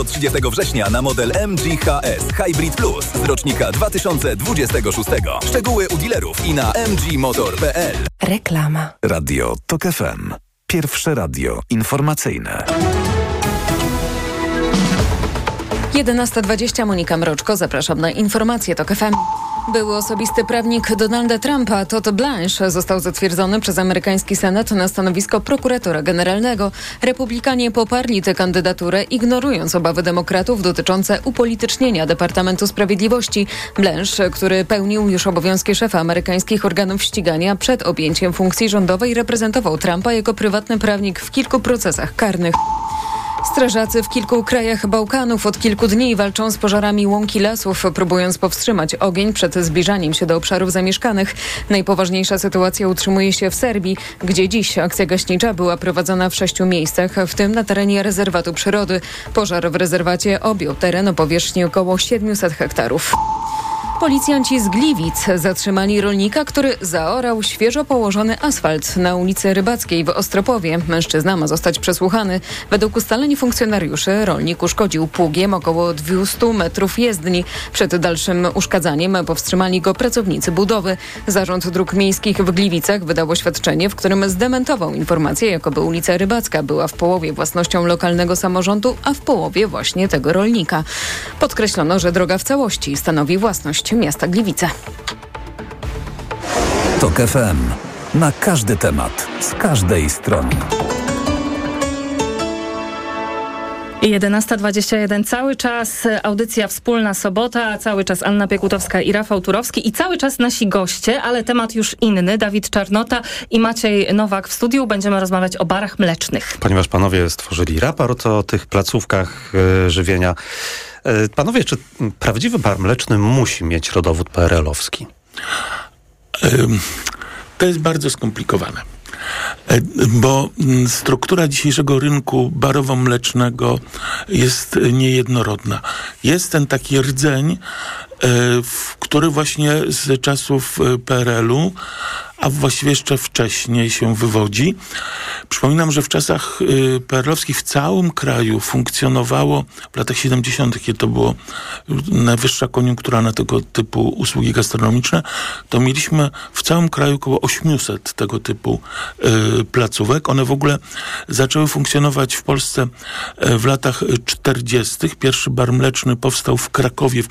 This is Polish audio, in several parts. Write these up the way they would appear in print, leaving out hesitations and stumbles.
Od 30 września na model MG HS Hybrid Plus z rocznika 2026. Szczegóły u dealerów i na mgmotor.pl. Reklama. Radio TOK FM. Pierwsze radio informacyjne. 11:20. Monika Mroczko. Zapraszam na informacje TOK FM. Były osobisty prawnik Donalda Trumpa, Todd Blanche, został zatwierdzony przez amerykański Senat na stanowisko prokuratora generalnego. Republikanie poparli tę kandydaturę, ignorując obawy demokratów dotyczące upolitycznienia Departamentu Sprawiedliwości. Blanche, który pełnił już obowiązki szefa amerykańskich organów ścigania przed objęciem funkcji rządowej, reprezentował Trumpa jako prywatny prawnik w kilku procesach karnych. Strażacy w kilku krajach Bałkanów od kilku dni walczą z pożarami łąk i lasów, próbując powstrzymać ogień przed zbliżaniem się do obszarów zamieszkanych. Najpoważniejsza sytuacja utrzymuje się w Serbii, gdzie dziś akcja gaśnicza była prowadzona w 6 miejscach, w tym na terenie rezerwatu przyrody. Pożar w rezerwacie objął teren o powierzchni około 700 hektarów. Policjanci z Gliwic zatrzymali rolnika, który zaorał świeżo położony asfalt na ulicy Rybackiej w Ostropowie. Mężczyzna ma zostać przesłuchany. Według ustaleń funkcjonariuszy rolnik uszkodził pługiem około 200 metrów jezdni. Przed dalszym uszkadzaniem powstrzymali go pracownicy budowy. Zarząd Dróg Miejskich w Gliwicach wydał oświadczenie, w którym zdementował informację, jakoby ulica Rybacka była w połowie własnością lokalnego samorządu, a w połowie właśnie tego rolnika. Podkreślono, że droga w całości stanowi własność miasta Gliwice. TOK FM. Na każdy temat, z każdej strony. 11:21. Cały czas audycja Wspólna Sobota, cały czas Anna Piekutowska i Rafał Turowski i cały czas nasi goście, ale temat już inny. Dawid Czarnota i Maciej Nowak w studiu. Będziemy rozmawiać o barach mlecznych. Ponieważ panowie stworzyli raport o tych placówkach żywienia. Panowie, czy prawdziwy bar mleczny musi mieć rodowód PRL-owski? To jest bardzo skomplikowane, bo struktura dzisiejszego rynku barowo-mlecznego jest niejednorodna. Jest ten taki rdzeń, który właśnie z czasów PRL-u, a właściwie jeszcze wcześniej się wywodzi. Przypominam, że w czasach PRL-owskich w całym kraju funkcjonowało w latach 70., kiedy to była najwyższa koniunktura na tego typu usługi gastronomiczne, to mieliśmy w całym kraju około 800 tego typu placówek. One w ogóle zaczęły funkcjonować w Polsce w latach 40. Pierwszy bar mleczny powstał w Krakowie w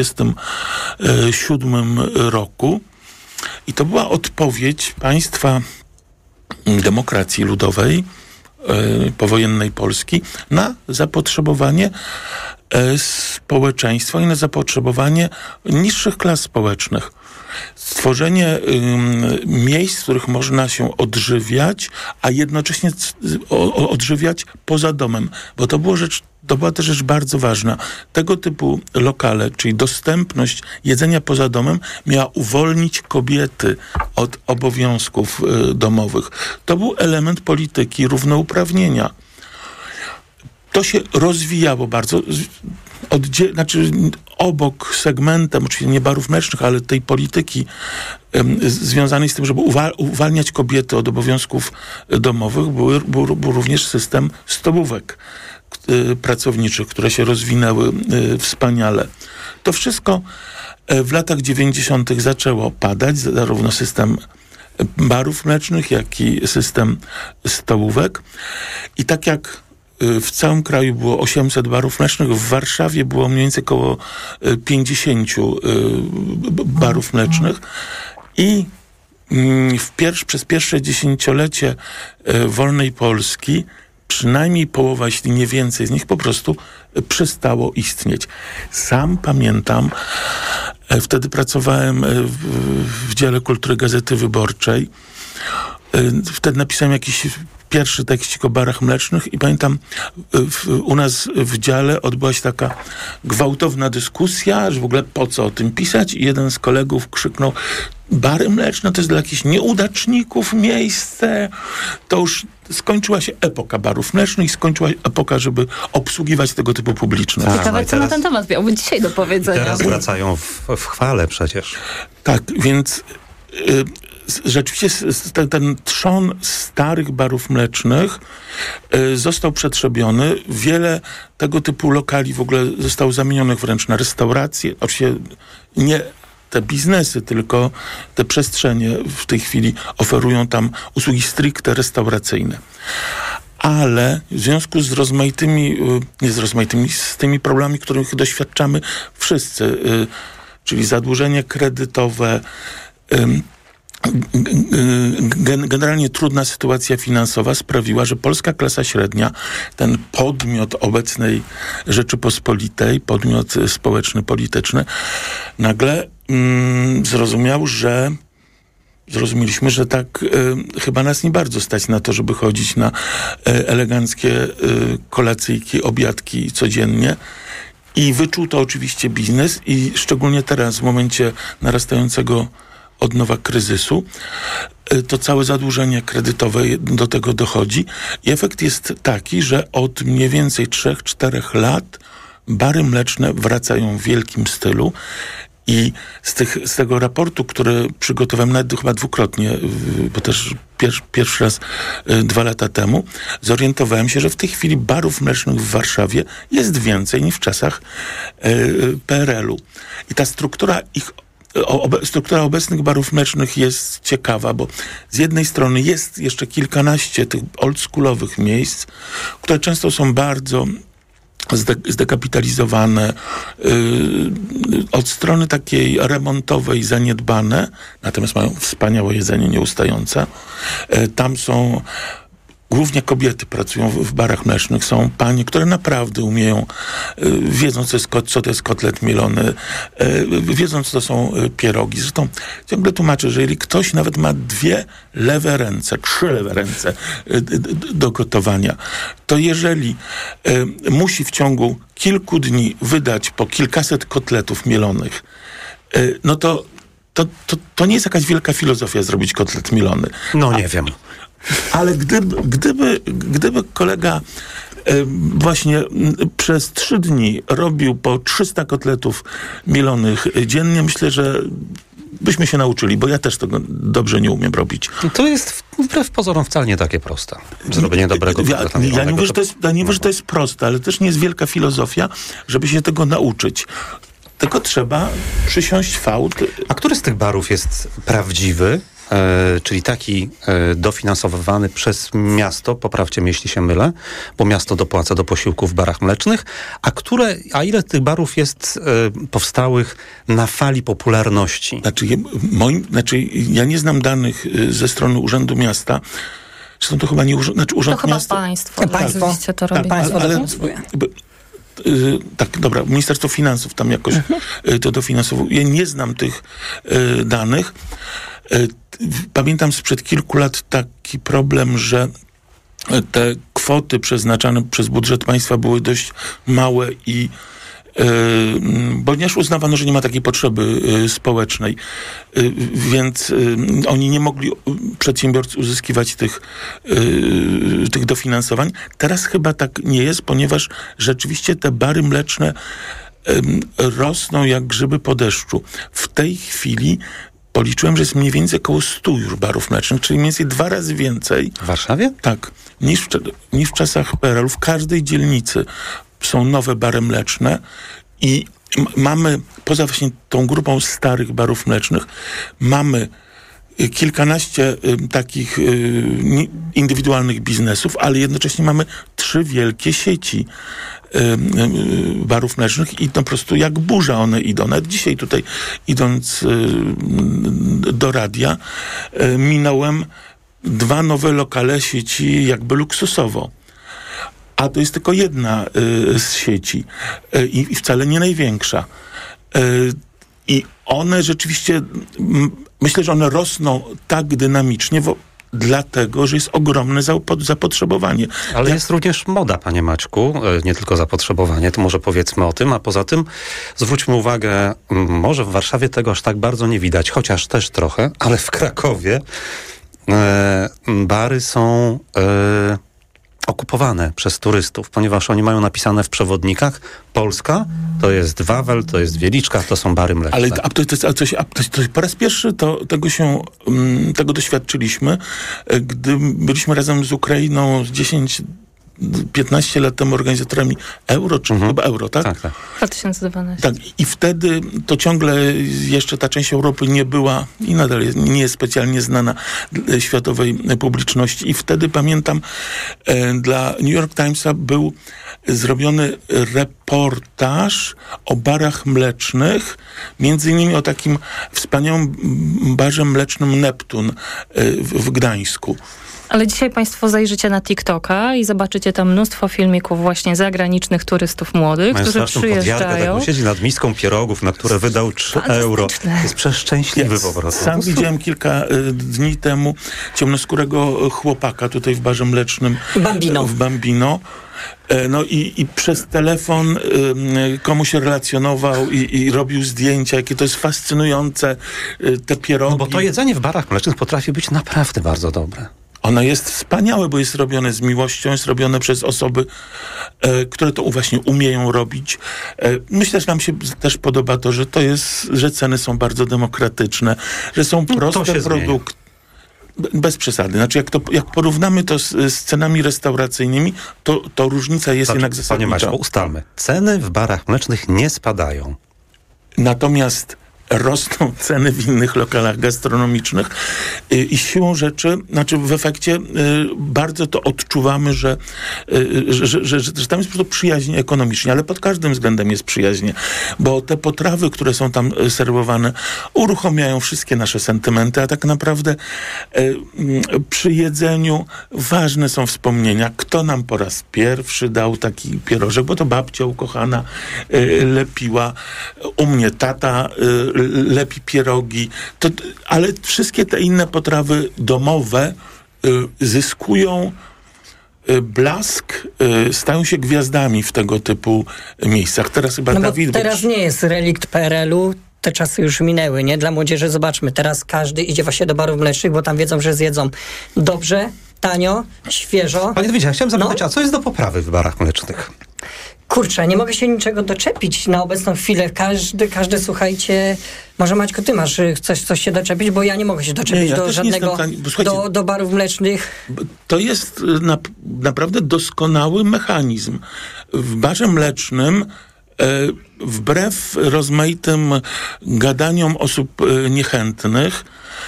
47 roku. I to była odpowiedź państwa demokracji ludowej, powojennej Polski, na zapotrzebowanie społeczeństwa i na zapotrzebowanie niższych klas społecznych. Stworzenie miejsc, w których można się odżywiać, a jednocześnie odżywiać poza domem, bo to była też rzecz bardzo ważna. Tego typu lokale, czyli dostępność jedzenia poza domem, miała uwolnić kobiety od obowiązków domowych. To był element polityki równouprawnienia. To się rozwijało bardzo. Obok segmentem, oczywiście nie barów mlecznych, ale tej polityki związanej z tym, żeby uwalniać kobiety od obowiązków domowych, był również system stołówek pracowniczych, które się rozwinęły wspaniale. To wszystko w latach 90. zaczęło padać, zarówno system barów mlecznych, jak i system stołówek. I tak jak w całym kraju było 800 barów mlecznych, w Warszawie było mniej więcej około 50 barów mlecznych i przez pierwsze dziesięciolecie wolnej Polski przynajmniej połowa, jeśli nie więcej z nich, po prostu przestało istnieć. Sam pamiętam, wtedy pracowałem w dziale kultury Gazety Wyborczej. Wtedy napisałem jakiś pierwszy tekścik o barach mlecznych i pamiętam, u nas w dziale odbyła się taka gwałtowna dyskusja, że w ogóle po co o tym pisać, i jeden z kolegów krzyknął: bary mleczne to jest dla jakichś nieudaczników miejsce. To już skończyła się epoka barów mlecznych i skończyła epoka, żeby obsługiwać tego typu publiczność. Ciekawe, co na ten temat miałby dzisiaj do powiedzenia. Teraz wracają w chwale przecież. Tak, więc rzeczywiście ten trzon starych barów mlecznych został przetrzebiony. Wiele tego typu lokali w ogóle zostało zamienionych wręcz na restauracje. Oczywiście nie te biznesy, tylko te przestrzenie w tej chwili oferują tam usługi stricte restauracyjne. Ale w związku z tymi problemami, których doświadczamy wszyscy, czyli zadłużenie kredytowe, generalnie trudna sytuacja finansowa sprawiła, że polska klasa średnia, ten podmiot obecnej Rzeczypospolitej, podmiot społeczny, polityczny, nagle zrozumieliśmy, że tak chyba nas nie bardzo stać na to, żeby chodzić na eleganckie kolacyjki, obiadki codziennie. I wyczuł to oczywiście biznes i szczególnie teraz, w momencie narastającego od nowa kryzysu, to całe zadłużenie kredytowe do tego dochodzi. I efekt jest taki, że od mniej więcej 3-4 lat bary mleczne wracają w wielkim stylu. I z tego raportu, który przygotowałem nawet chyba dwukrotnie, bo też pierwszy raz 2 lata temu, zorientowałem się, że w tej chwili barów mlecznych w Warszawie jest więcej niż w czasach PRL-u. I ta struktura obecnych barów mlecznych jest ciekawa, bo z jednej strony jest jeszcze kilkanaście tych oldschoolowych miejsc, które często są bardzo zdekapitalizowane, od strony takiej remontowej zaniedbane, natomiast mają wspaniałe jedzenie nieustające. Tam są głównie kobiety pracują w barach mlecznych. Są panie, które naprawdę umieją, wiedzą, co to jest kotlet mielony, wiedzą, co to są pierogi. Zresztą ciągle tłumaczę, że jeżeli ktoś nawet ma 2 lewe ręce, 3 lewe ręce do gotowania, to jeżeli musi w ciągu kilku dni wydać po kilkaset kotletów mielonych, no to nie jest jakaś wielka filozofia zrobić kotlet mielony. No nie wiem. Ale gdyby kolega właśnie przez 3 dni robił po 300 kotletów mielonych dziennie, myślę, że byśmy się nauczyli, bo ja też tego dobrze nie umiem robić. To jest wbrew pozorom wcale nie takie proste. Zrobienie dobrego kotleta mielonego. Ja nie mówię, że to jest proste, ale też nie jest wielka filozofia, żeby się tego nauczyć. Tylko trzeba przysiąść fałd. A który z tych barów jest prawdziwy? Czyli taki dofinansowywany przez miasto, poprawcie mnie, jeśli się mylę, bo miasto dopłaca do posiłków w barach mlecznych, a ile tych barów jest powstałych na fali popularności? Ja nie znam danych ze strony Urzędu Miasta. Zresztą to chyba nie Urząd to Miasta. Chyba państwo to robi. Państwo tak, dobra, Ministerstwo Finansów tam jakoś to dofinansowuje. Ja nie znam tych danych. Pamiętam sprzed kilku lat taki problem, że te kwoty przeznaczane przez budżet państwa były dość małe i ponieważ uznawano, że nie ma takiej potrzeby społecznej, więc oni nie mogli, przedsiębiorcy, uzyskiwać tych dofinansowań. Teraz chyba tak nie jest, ponieważ rzeczywiście te bary mleczne rosną jak grzyby po deszczu. W tej chwili policzyłem, że jest mniej więcej około 100 już barów mlecznych, czyli mniej więcej 2 razy więcej. W Warszawie? Tak, niż w czasach PRL-u. W każdej dzielnicy są nowe bary mleczne i mamy, poza właśnie tą grupą starych barów mlecznych, mamy kilkanaście takich indywidualnych biznesów, ale jednocześnie mamy 3 wielkie sieci barów mlecznych i to po prostu jak burza one idą. Nawet dzisiaj tutaj, idąc do radia, minąłem 2 nowe lokale sieci jakby luksusowo. A to jest tylko jedna z sieci i wcale nie największa. I one rzeczywiście, myślę, że one rosną tak dynamicznie, dlatego, że jest ogromne zapotrzebowanie. Ale jest również moda, panie Maćku, nie tylko zapotrzebowanie, to może powiedzmy o tym, a poza tym zwróćmy uwagę, może w Warszawie tego aż tak bardzo nie widać, chociaż też trochę, ale w Krakowie bary są okupowane przez turystów, ponieważ oni mają napisane w przewodnikach: Polska to jest Wawel, to jest Wieliczka, to są bary mleczne. Ale po raz pierwszy tego doświadczyliśmy, gdy byliśmy razem z Ukrainą 15 lat temu organizatorami Euro, czy chyba Euro, tak? Tak. 2012. Tak, i wtedy to ciągle jeszcze ta część Europy nie była i nadal nie jest specjalnie znana światowej publiczności. I wtedy pamiętam, dla New York Timesa był zrobiony reportaż o barach mlecznych, między innymi o takim wspaniałym barze mlecznym Neptun w Gdańsku. Ale dzisiaj państwo zajrzycie na TikToka i zobaczycie tam mnóstwo filmików właśnie zagranicznych turystów młodych, Mają którzy przyjeżdżają. Tak, siedzi nad miską pierogów, na które wydał 3 euro. Jest przeszczęśliwy po prostu. Sam widziałem kilka dni temu ciemnoskórego chłopaka tutaj w barze mlecznym w Bambino. No i przez telefon komuś relacjonował i robił zdjęcia, jakie to jest fascynujące, te pierogi. No bo to jedzenie w barach mlecznych potrafi być naprawdę bardzo dobre. Ono jest wspaniałe, bo jest robione z miłością, jest robione przez osoby, które to właśnie umieją robić. Myślę, że nam się też podoba to, że ceny są bardzo demokratyczne, że są proste produkty. Bez przesady. Znaczy, jak porównamy to z cenami restauracyjnymi, to różnica jest jednak zasadnicza. Panie Maćku, ustalmy. Ceny w barach mlecznych nie spadają. Natomiast rosną ceny w innych lokalach gastronomicznych i siłą rzeczy, znaczy w efekcie bardzo to odczuwamy, że tam jest po prostu przyjaźń ekonomicznie, ale pod każdym względem jest przyjaźnie, bo te potrawy, które są tam serwowane, uruchamiają wszystkie nasze sentymenty, a tak naprawdę przy jedzeniu ważne są wspomnienia. Kto nam po raz pierwszy dał taki pierożek, bo to babcia ukochana lepiła, u mnie tata lepi pierogi, ale wszystkie te inne potrawy domowe zyskują blask, stają się gwiazdami w tego typu miejscach. Teraz chyba Dawid... Teraz nie jest relikt PRL-u, te czasy już minęły, nie? Dla młodzieży zobaczmy, teraz każdy idzie właśnie do barów mlecznych, bo tam wiedzą, że zjedzą dobrze, tanio, świeżo. Panie Dawidzie, chciałem zapytać, a co jest do poprawy w barach mlecznych? Kurczę, nie mogę się niczego doczepić na obecną chwilę. Każdy, słuchajcie, może Maćku, ty masz coś się doczepić, bo ja nie mogę się doczepić do żadnego, do barów mlecznych. To jest naprawdę doskonały mechanizm. W barze mlecznym wbrew rozmaitym gadaniom osób niechętnych,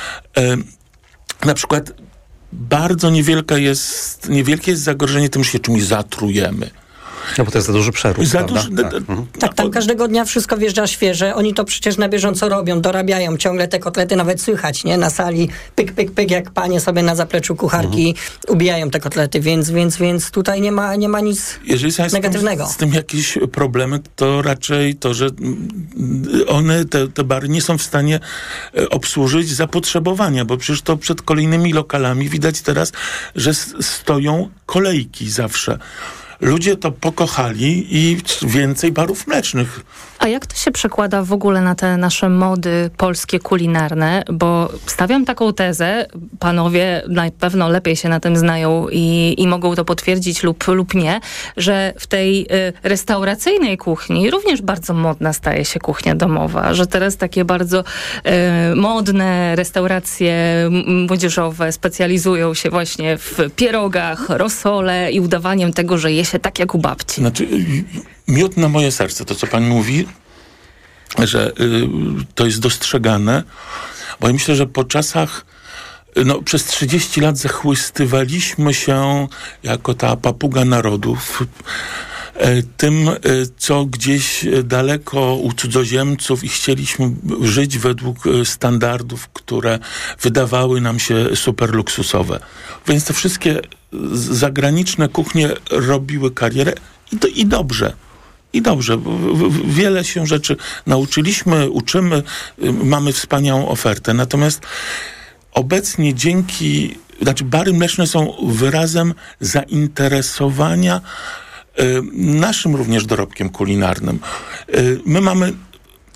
na przykład bardzo niewielkie jest zagrożenie tym, że się czymś zatrujemy. No bo to jest za duży przeród, Tak, tam każdego dnia wszystko wjeżdża świeże. Oni to przecież na bieżąco robią, dorabiają ciągle te kotlety, nawet słychać, nie? Na sali pyk, pyk, pyk, jak panie sobie na zapleczu kucharki ubijają te kotlety, więc tutaj nie ma nic negatywnego. Jeżeli z tym jakieś problemy, to raczej to, że te bary nie są w stanie obsłużyć zapotrzebowania, bo przecież to przed kolejnymi lokalami widać teraz, że stoją kolejki zawsze. Ludzie to pokochali i więcej barów mlecznych. A jak to się przekłada w ogóle na te nasze mody polskie kulinarne? Bo stawiam taką tezę, panowie na pewno lepiej się na tym znają i mogą to potwierdzić lub nie, że w tej restauracyjnej kuchni również bardzo modna staje się kuchnia domowa, że teraz takie bardzo modne restauracje młodzieżowe specjalizują się właśnie w pierogach, rosole i udawaniem tego, że je się tak jak u babci. Znaczy, miód na moje serce, to co pan mówi, że to jest dostrzegane, bo ja myślę, że po czasach, przez 30 lat zachłystywaliśmy się jako ta papuga narodów tym, co gdzieś daleko u cudzoziemców i chcieliśmy żyć według standardów, które wydawały nam się super luksusowe. Więc te wszystkie zagraniczne kuchnie robiły karierę i dobrze. I dobrze. Wiele się rzeczy nauczyliśmy, uczymy, mamy wspaniałą ofertę. Natomiast obecnie bary mleczne są wyrazem zainteresowania naszym również dorobkiem kulinarnym. My mamy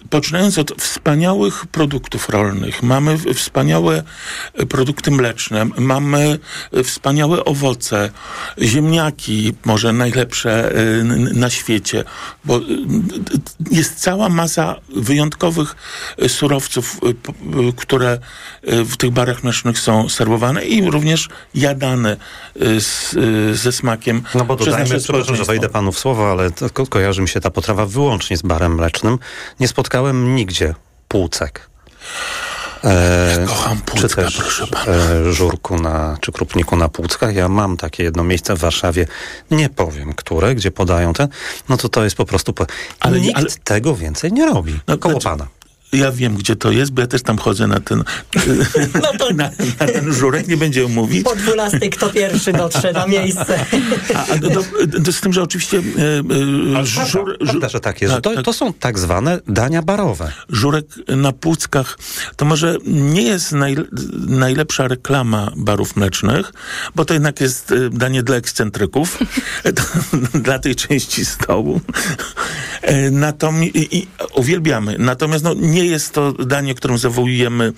poczynając od wspaniałych produktów rolnych, mamy wspaniałe produkty mleczne, mamy wspaniałe owoce, ziemniaki, może najlepsze na świecie, bo jest cała masa wyjątkowych surowców, które w tych barach mlecznych są serwowane i również jadane ze smakiem. No bo dodajmy, przepraszam, że wejdę panu w słowo, ale kojarzy mi się ta potrawa wyłącznie z barem mlecznym. Nie spotkałem nigdzie półcek. Kocham płucka, czy też proszę pana. Żurku czy krupniku na płuckach. Ja mam takie jedno miejsce w Warszawie, nie powiem które, gdzie podają no to jest po prostu... Ale nikt tego więcej nie robi. Koło pana. Ja wiem, gdzie to jest, bo ja też tam chodzę na ten na ten żurek, nie będziemy mówić. Po 12 kto pierwszy dotrze na miejsce. Z tym, że oczywiście prawda, że tak jest. To są tak zwane dania barowe. Żurek na Płuckach to może nie jest najlepsza reklama barów mlecznych, bo to jednak jest danie dla ekscentryków, dla tej części stołu. I uwielbiamy. Natomiast nie jest to danie, którym zawołujemy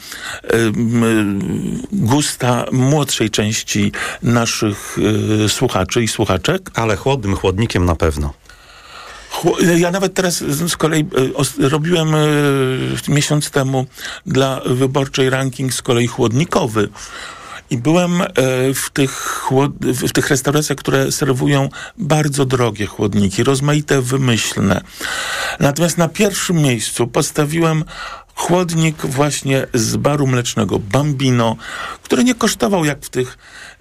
gusta młodszej części naszych słuchaczy i słuchaczek. Ale chłodnym chłodnikiem na pewno. Ja nawet teraz z kolei robiłem miesiąc temu dla Wyborczej ranking z kolei chłodnikowy. I byłem w tych restauracjach, które serwują bardzo drogie chłodniki, rozmaite, wymyślne. Natomiast na pierwszym miejscu postawiłem chłodnik właśnie z baru mlecznego Bambino, który nie kosztował jak w tych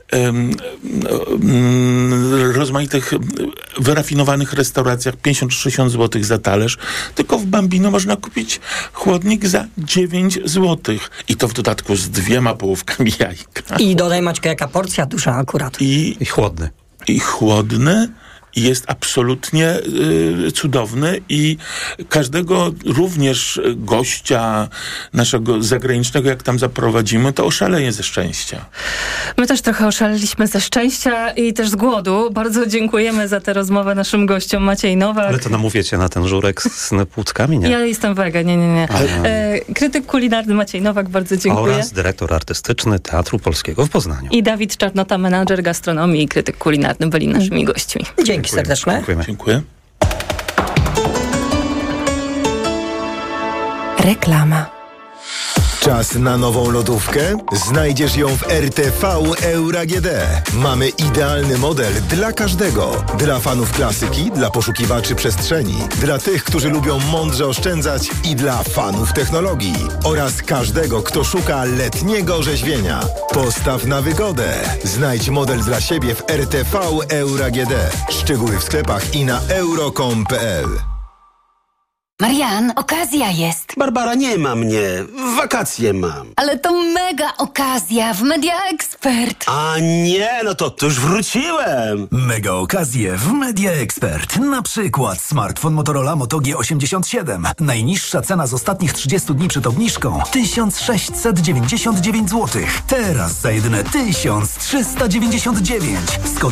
rozmaitych, wyrafinowanych restauracjach 50-60 zł za talerz, tylko w Bambino można kupić chłodnik za 9 zł. I to w dodatku z 2 połówkami jajka. I dodaj, Maćka, jaka porcja duża akurat. I chłodny. I chłodny. Jest absolutnie cudowny i każdego również gościa naszego zagranicznego, jak tam zaprowadzimy, to oszaleje ze szczęścia. My też trochę oszaleliśmy ze szczęścia i też z głodu. Bardzo dziękujemy za tę rozmowę naszym gościom. Maciej Nowak. Ale to namówiecie na ten żurek z płuckami, nie? Ja jestem wega, nie. Krytyk kulinarny Maciej Nowak, bardzo dziękuję. Oraz dyrektor artystyczny Teatru Polskiego w Poznaniu. I Dawid Czarnota, menadżer gastronomii i krytyk kulinarny, byli naszymi gośćmi. Dzięki serdeczne. Dziękuję. Reklama. Czas na nową lodówkę? Znajdziesz ją w RTV Euro AGD. Mamy idealny model dla każdego. Dla fanów klasyki, dla poszukiwaczy przestrzeni, dla tych, którzy lubią mądrze oszczędzać i dla fanów technologii. Oraz każdego, kto szuka letniego orzeźwienia. Postaw na wygodę. Znajdź model dla siebie w RTV Euro AGD. Szczegóły w sklepach i na euro.com.pl. Marian, okazja jest. Barbara, nie ma mnie. Wakacje mam. Ale to mega okazja w Media Expert. A nie, no to już wróciłem. Mega okazje w Media Expert. Na przykład smartfon Motorola Moto G87. Najniższa cena z ostatnich 30 dni przed obniżką 1699 zł. Teraz za jedyne 1399. Z kodem